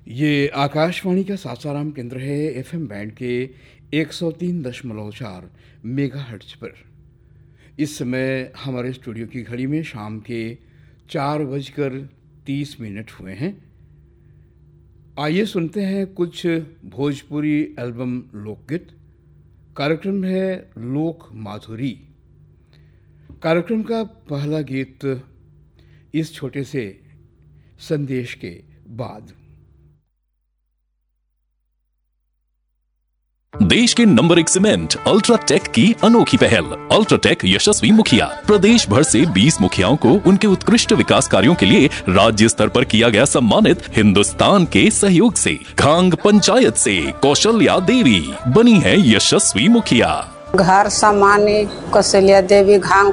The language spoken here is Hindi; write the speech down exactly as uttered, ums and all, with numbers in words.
ये आकाशवाणी का सासाराम केंद्र है। एफएम बैंड के एक सौ तीन दशमलव चार मेगाहर्ट्ज पर। इस समय हमारे स्टूडियो की घड़ी में शाम के चार बजकर तीस मिनट हुए हैं। आइए सुनते हैं कुछ भोजपुरी एल्बम लोकगीत। कार्यक्रम है लोक माधुरी। कार्यक्रम का पहला गीत इस छोटे से संदेश के बाद। देश के नंबर एक सीमेंट अल्ट्राटेक की अनोखी पहल अल्ट्राटेक यशस्वी मुखिया। प्रदेश भर से बीस मुखियाओं को उनके उत्कृष्ट विकास कार्यों के लिए राज्य स्तर पर किया गया सम्मानित। हिंदुस्तान के सहयोग से खांग पंचायत से कौशल्या देवी बनी है यशस्वी मुखिया। घर सामान्य कौशल्या देवी घांग